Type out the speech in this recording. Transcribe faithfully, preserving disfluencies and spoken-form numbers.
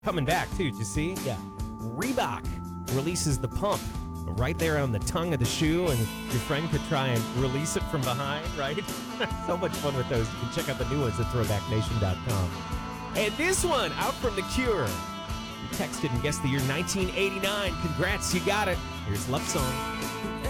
Coming back, too, you see? Yeah. Reebok releases the pump right there on the tongue of the shoe, and your friend could try and release it from behind, right? So much fun with those. You can check out the new ones at throwback nation dot com. And this one, out from The Cure. You texted and guessed the year nineteen eighty-nine. Congrats, you got it. Here's Love Song.